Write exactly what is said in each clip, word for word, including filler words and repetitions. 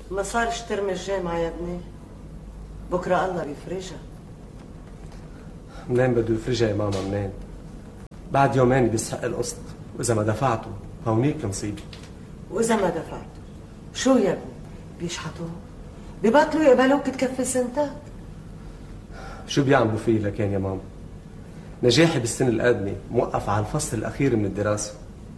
ما صار اشترم الجامعة يا ابني، بكرة الله بيفرجها. منين بده يفرجها يا ماما؟ منين؟ بعد يومين بيسحق القسط، وإذا ما دفعته هونيك المصيبة. وإذا ما دفعته شو يا ابني؟ بيشحطوه؟ ببطلوا يقبلوك تكفي سنتك؟ شو بيعملوا فيه لكان يا ماما؟ نجاحي بالسنة القادمة موقف على الفصل الأخير من الدراسة.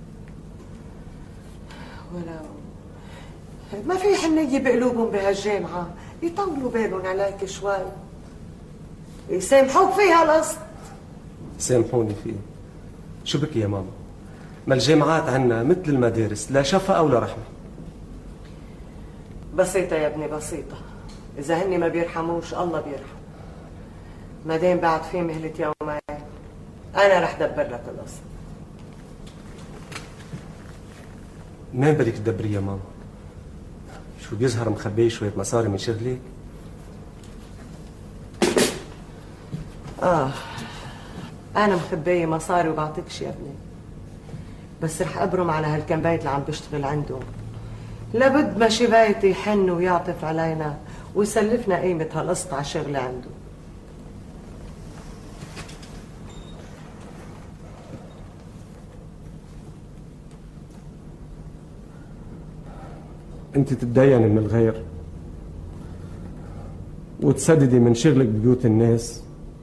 ولو ما في حنية بقلوبهم بهالجامعة يطولوا بالهم عليك شوي، يسامحوك فيها القسط. سامحوني فيه؟ شو بك يا ماما؟ ما الجامعات عنا مثل المدارس، لا شفقة ولا رحمة. بسيطة يا ابني بسيطة، إذا هني ما بيرحموش الله بيرحم. ما دام بعد في مهلة يومين أنا رح دبر لك القسط. منين بدك تدبري يا ماما؟ شو بيظهر مخبي شوية مصاري من شغلك؟ آه أنا مخبية مصاري وبعطيكش يا ابني، بس رح أبرم على هالكم بيت اللي عم بشتغل عندهم. لابد ما شي بيت يحن ويعطف علينا ويسلفنا قيمة هالقسط على شغل عنده. انت تتديني من الغير وتسددي من شغلك ببيوت الناس،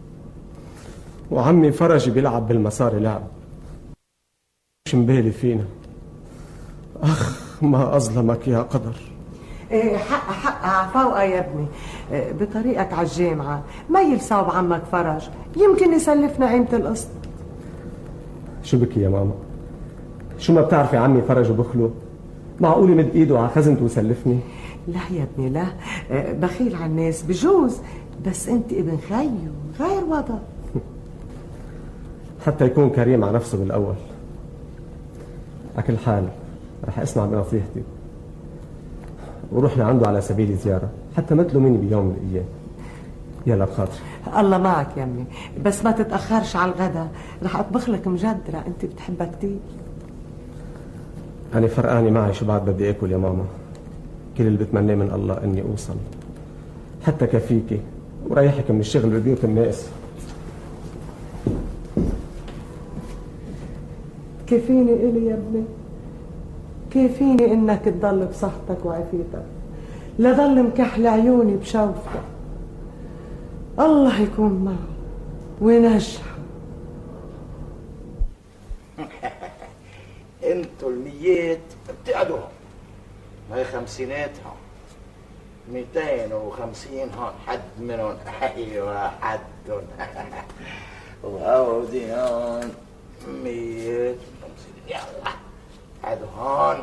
وعمي فرجي بيلعب بالمصاري لعب. مش مبالي فينا. اخ ما اظلمك يا قدر. ايه حق حق عفوقة يا ابني. إيه بطريقك على الجامعة ما يلسعوا بعمك فرج، يمكن يسلفنا قيمة القسط. شو بك يا ماما؟ شو ما بتعرفي عمي فرج وبخله؟ معقول يمد ايده على خزنته ويسلفني؟ لا يا ابني لا، إيه بخيل على الناس بجوز، بس انت ابن خيو غير وضع. حتى يكون كريم على نفسه بالاول. على كل حال رح اسمع بنصيحتي وروح لعنده على سبيل زيارة، حتى مثله مني بيوم من الأيام. يلا بخاطري. الله معك يا امي، بس ما تتأخرش على الغدا، رح أطبخ لك مجدرة أنت بتحبها كتير. أنا فرقاني معي شو بعد بدي آكل يا ماما. كل اللي بتمناه من الله إني أوصل حتى كفيكي وريحك من الشغل ببيوت الناس. كفيني إلي يا ابني، كفيني إنك تضل بصحتك وعافيتك، لا ضل مكحل عيوني بشوفتك. الله يكون معه وينجح. انتوا الميات بتقعدوا هاي خمسينات هون، ميتين وخمسين هون حد منهم. ايوه حدهم. وهودي هون ميت وخمسين. يلا قعدوا هون.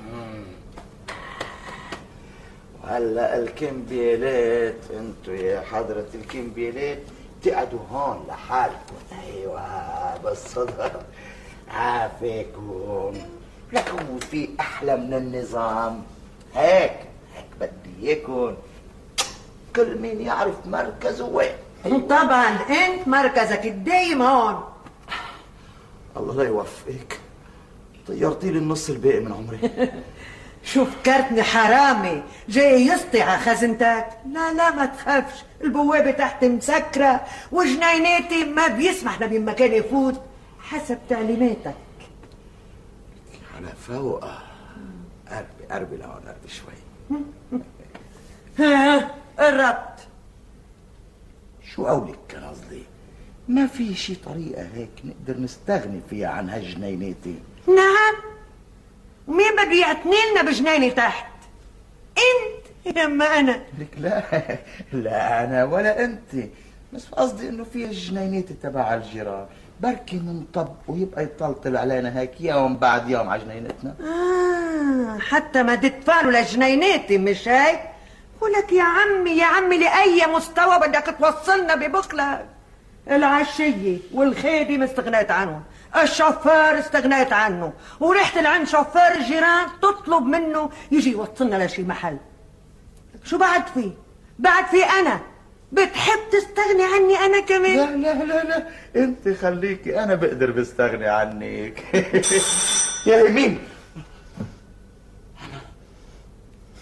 وهلا الكمبيالات، انتوا يا حضرة الكمبيالات تقعدوا هون لحالكم. ايوه بالصدر عافيكم. لكم في احلى من النظام. هيك هيك بدي اياكم كل مين يعرف مركزه وين. طبعا انت مركزك الدايم هون. الله لا يوفقك، طيرتي لي النص الباقي من عمري. شو فكرتني حرامي جاي يسطي على خزنتك؟ لا لا ما تخافش، البوابة تحت مسكرة وجنيناتي ما بيسمح لمن مكان يفوت حسب تعليماتك. على فوق. قربي قربي لهون، قربي شوي. ها قربت. شو قولك كان قصدي؟ ما في شي طريقة هيك نقدر نستغني فيها عن هالجنيناتي؟ نعم، مين بده يعتني لنا بجنينة تحت؟ انت يما انا؟ لك لا لا انا ولا انت، بس قصدي انه في الجنينات تبع الجيران بركي ننطب ويبقى يطلطل علينا هيك يوم بعد يوم على جنينتنا. اه حتى ما تدفعوا لجنيناتي مش هيك؟ ولك يا عمي يا عمي لأي مستوى بدك توصلنا ببخلك؟ العشية والخيبة ما استغنيت عنهم، الشوفير استغنيت عنه، ورحت لعند شوفير الجيران تطلب منه يجي يوصلنا لشي محل. شو بعد فيه؟ بعد فيه أنا بتحب تستغني عني أنا كمان؟ لا لا لا لا انت خليكي، أنا بقدر بستغني عنك. يا يمين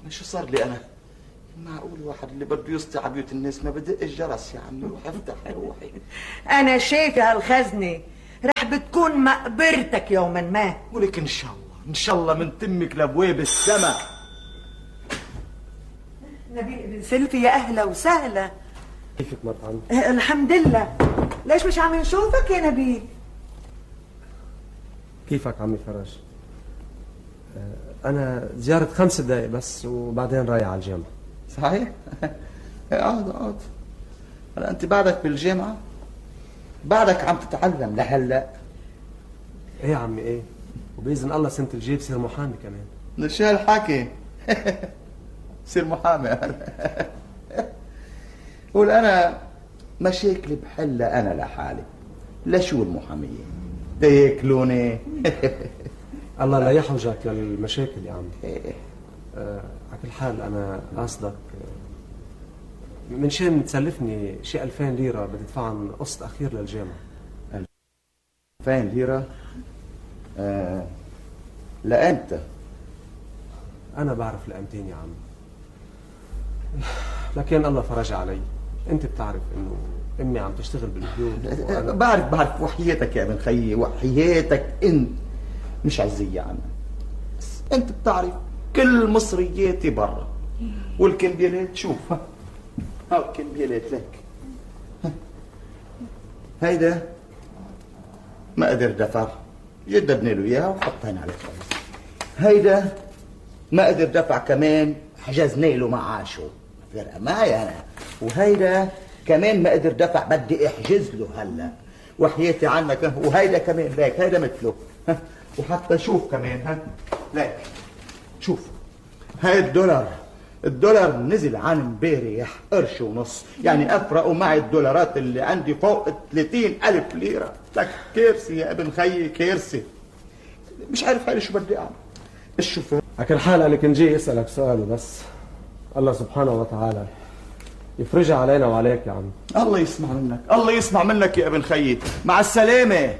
شو صار لي انا؟ معقول واحد اللي بده يسطي على بيوت الناس ما بدق الجرس يا عمي؟ روح افتح روحي. انا شايفه هالخزنه رح بتكون مقبرتك يوما ما. ولك ان شاء الله ان شاء الله من تمك لابواب السما. نبيل ابن سلفي يا اهلا وسهلا. كيفك مرحبا؟ آه الحمد لله. ليش مش عم نشوفك يا نبيل؟ كيفك عمي فرج؟ أنا زيارة خمس دقايق بس وبعدين رايح على الجامعة. صحيح؟ اقعد اقعد. هلا أنت بعدك بالجامعة؟ بعدك عم تتعلم لهلا؟ إيه يا عمي إيه؟ وبإذن الله سنة الجاي بصير محامي كمان. شو هالحكي؟ صير محامي. قول أنا مشاكلي بحلها أنا لحالي. لشو المحامية؟ تاكلوني. الله لا يحوجك للمشاكل يا عمي. آه على كل حال أنا قصدك من شان تسلفني شي ألفين ليرة بدي أدفعهم قسط أخير للجامعة. ألفين ليرة؟ آه لأمتى؟ أنا بعرف لأمتين يا عمي، لكن الله فرج علي. أنت بتعرف إنه أمي عم تشتغل بالبيوت وأنا... بعرف بعرف وحياتك يا ابن خيي، وحياتك أنت مش عزية عنها. بس أنت بتعرف كل مصرياتي برا، والكمبيالات شوف ها الكمبيالات لك. هيدا ما قدر دفع، جددنا له اياها وحطينا على الخبز. هيدا ما قدر دفع كمان، حجزنا له معاشه، فرقه معي انا. وهيدا كمان ما قدر دفع، بدي احجز له هلا وحياتي عنك. وهيدا كمان ليك، هيدا مثله. وحتى شوف كمان ها ليك، شوف هاي الدولار، الدولار نزل عن امبارح قرش ونص، يعني افرقوا معي الدولارات اللي عندي فوق ثلاثين ألف ليرة. لك كارثة يا ابن خيي، كارثة. مش عارف حالي شو بدي اعمل. الشوفير على كل حال أنا كنت جاي أسألك سؤال وبس. الله سبحانه وتعالى يفرجها علينا وعليك يا عم. الله يسمع منك، الله يسمع منك يا ابن خيي. مع السلامة.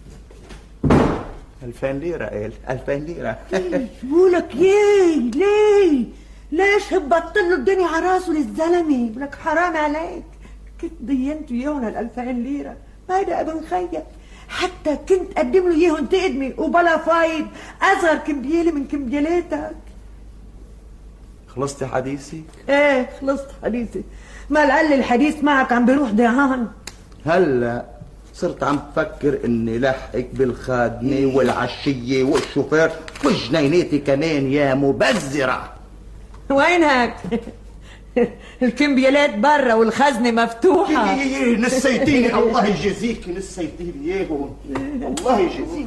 ألفين ليرة قال، ألفين ليرة. بقولك ياي ليه؟ ليش هبطت له الدنيا على راسه للزلمه؟ بقولك حرام عليك، كنت دينت اياهم الألفين ليرة. هيدا ابن خيك، حتى كنت قدم له اياهم تقدمي وبلا فايد، اصغر كمبيالة من كمبيالاتك. خلصتي حديثي؟ ايه خلصت حديثي. ما لعل الحديث معك عم بيروح ضيعان. هلا صرت عم تفكر اني لحقك بالخادمه والعشيه والشوفير والجنيناتي كمان يا مبذره. وينك؟ الكمبيالات برا والخزنه مفتوحه. نسيتيني، الله يجازيك، نسيتيني اياهم، الله يجازيك.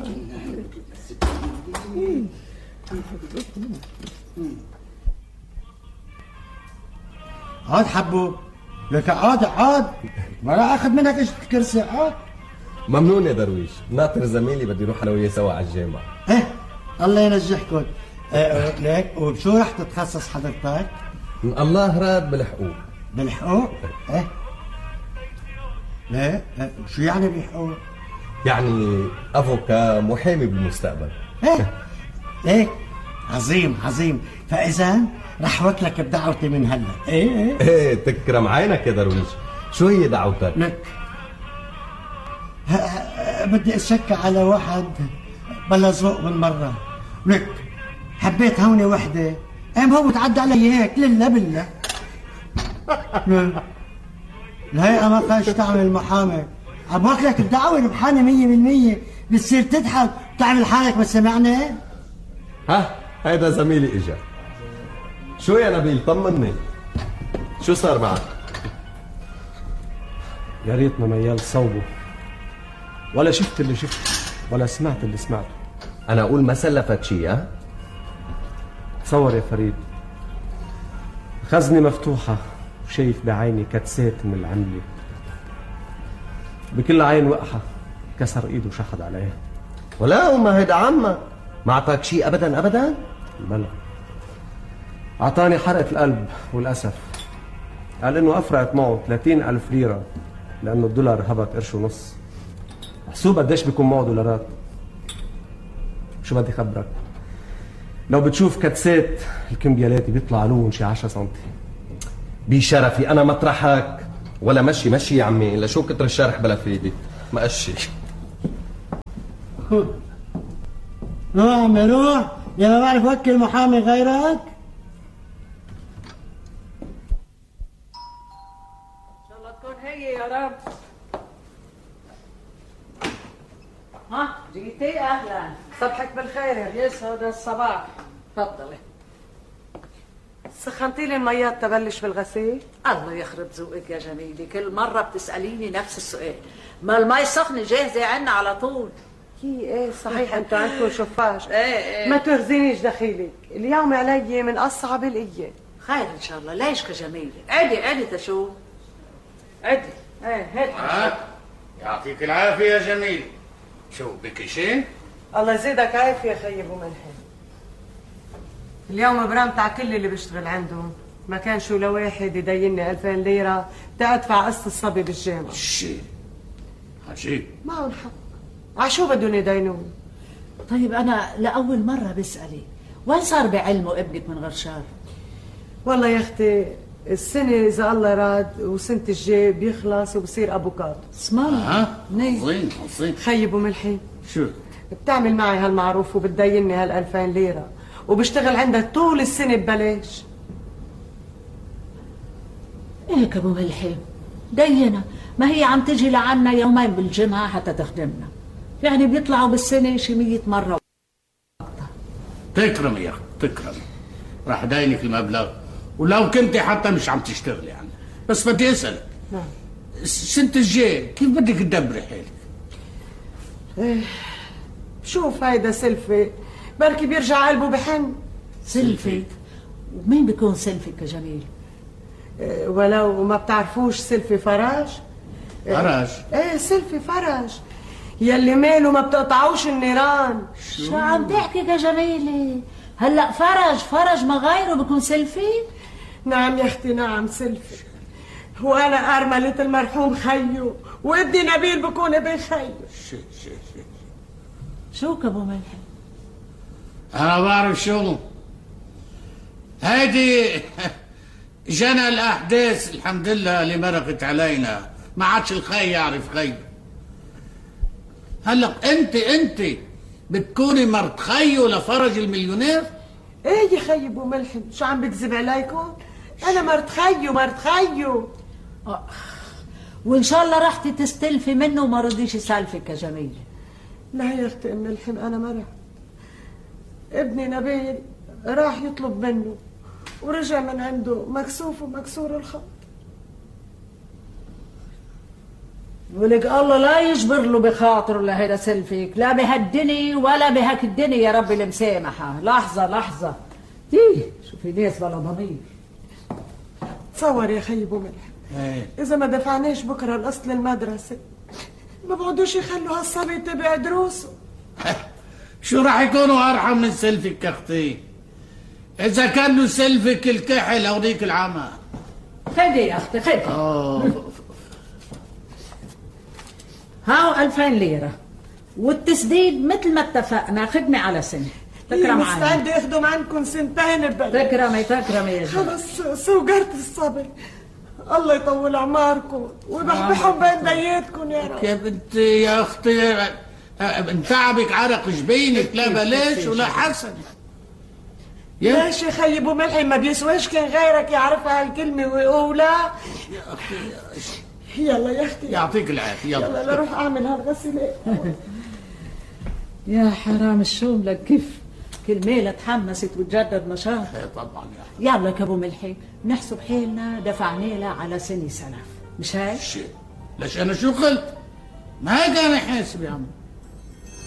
عاد حبو لك، عاد عاد ما راح اخذ منك اجت الكرسي. عاد ممنون يا درويش، ناطر زميلي بدي اروح انا وياه سوا على الجامعه. ايه الله ينجحكم. ايه ليك، وبشو رح تتخصص حضرتك؟ من الله راد بالحقوق. بالحقوق؟ ايه ليه؟ إيه؟ شو يعني بالحقوق؟ يعني افوكا، محامي بالمستقبل. ايه ليك عظيم عظيم. فاذا رح وكلك بدعوتي من هلا. ايه ايه ايه تكرم عينك يا درويش. شو هي دعوتك؟ لك بدي اتشكى على واحد بلا ذوق بالمره. لك حبيت هوني وحده، قام هو تعدى علي هيك لله بالله. الهيئه ما كانش تعمل محامي، عم واكلك الدعوه ربحانه مية بالمية، بتصير تضحك وتعمل حالك ما سمعني. ها هيدا زميلي اجا. شو يا نبيل طمني، شو صار معك؟ يا ريتنا ميال صوبه، ولا شفت اللي شفته ولا سمعت اللي سمعته. انا اقول ما سلفك شيء. ها تصور يا فريد، خزنة مفتوحة وشايف بعيني كتسات من العمية، بكل عين وقحة كسر ايده وشحد عليها. ولا وما هيدا عمك ما اعطاك شيء ابدا ابدا؟ بلا، اعطاني حرقة القلب والاسف. قال انه افرقت معه ثلاثين ألف ليرة لانه الدولار هبط قرش ونص. حسوب قديش بيكون معه دولارات. شو بدي خبرك، لو بتشوف كتسات الكمبيالاتي بيطلع لون شي عشرة سنتي. بشرفي انا مطرحك ولا مشي مشي يا عمي، لشو كتر الشرح بلا فايده. مقشي روح عمي روح، يا ما بعرف وكل محامي غيرك. ان شاء الله تكون هي يا رب. ها جيتي؟ اهلا، صبحك بالخير يا يسعد الصباح. تفضلي. سخنتي لي الميات تبلش بالغسيل؟ الله يخرب ذوقك يا جميلة، كل مرة بتسأليني نفس السؤال. ما المي سخنة جاهزة عنا على طول. كي ايه صحيح انتوا عندكم شفاش. ايه ايه ما ترزينيش دخيلك، اليوم علي من اصعب الايام. خير ان شاء الله. ليش كجميلة؟ عدي عدي تشوف. عدي. ايه هات. يعطيك العافية يا جميل. شو بك شيء؟ الله يزيدك عافية يا خيي ابو ملحم. اليوم برمت على كل اللي بشتغل عندهم، ما كان شو لواحد يديني ألفين ليرة تأدفع قسط الصبي بالجامعة. شيء عجيب. معهم حق، عشو بدهم يدينوني؟ طيب أنا لأول مرة بسألك، وين صار بعلمه ابنك من غير شر؟ والله يا أختي السنة إذا الله راد وسنة الجاي بيخلص وبصير أبوكات. اسم الله. ها؟ عظيم عظيم. خيي ابو ملحم شو؟ بتعمل معي هالمعروف وبتديني هالألفين ليرة وبشتغل عندك طول السنة ببلاش. هيك ابو ملحم دينا، ما هي عم تجي لعنا يومين بالجمعة حتى تخدمنا، يعني بيطلعوا بالسنة شي مية مرة. تكرمي يا اخي تكرمي، راح داينك المبلغ ولو كنت حتى مش عم تشتغلي يعني. بس بدي اسالك، نعم السنة الجاي كيف بدك تدبري حالك؟ إيه شوف هيدا سلفي بركي بيرجع قلبه بحن. سلفي؟ ومين بيكون سلفك يا جميل؟ إيه ولو ما بتعرفوش سلفي فرج؟ فرج؟ ايه سلفي فرج يلي ماله ما بتقطعوش النيران. شو, شو عم تحكي يا جميلة؟ هلا فرج فرج ما غيره بيكون سلفي؟ نعم يا اختي نعم سلفي، وانا ارملة المرحوم خيو وابني نبيل بكون ابن خيو. شو شو شو شو كابو ملحم؟ انا بعرف شغله. هيدي جنى الاحداث الحمد لله اللي مرقت علينا، ما عادش الخي يعرف خي. هلا انت انت بتكوني مرت خيو لفرج المليونير؟ ايه يا خي ابو ملحم شو عم بكذب عليكم؟ انا مرت خيو مرت خيو. آه. وان شاء الله رحتي تستلفي منه وما رضيش يسالفك يا جميله. لا يا اختي ام الحم انا ما رح. ابني نبيل راح يطلب منه ورجع من عنده مكسوف ومكسور الخط. ولك الله لا يجبر له بخاطره لهيدا سلفك، لا بهالدنيا ولا بهاك الدنيا يا ربي المسامحة. لحظة لحظة تيه شوفي ناس بلا ضمير. تصور يا خي ابو ملح ايه اذا ما دفعناش بكره القسط للمدرسة ما بقعدوش يخلوا هالصبي يتبع دروسه. شو راح يكونوا ارحم من سلفك يا اختي؟ اذا كان له سلفك الكحل او ذيك العمى. خدي يا اختي خدي. هاو ألفين ليرة والتسديد مثل ما اتفقنا خدمة على سنة. تكرم عيني. مستعد يخدم عنكم سنتين ببلاش. تكرمي تكرمي يا جماعة. خلص سوقرت الصبر. الله يطول اعماركم ويبحبحهم بين دياتكم يا رب. يا بنتي يا اختي تعبك عرق جبينك لا بلاش ولا حسن. ليش يا خي ابو ملحم ما بيسواش كان غيرك يعرفها هالكلمة ويقولها؟ يا اختي يلا يا اختي يعطيك العافية يلا يلا لروح اعمل هالغسيلة. يا حرام الشوم لك كيف كل ميلة تحمست وتجدد نشاط. ايه طبعا يا يلا يا ابو ملحي نحسب حيلنا دفعنا لها على سنة سلف مش هيك؟ شيء ليش انا شو قلت؟ ما هيك انا حاسب يا عم.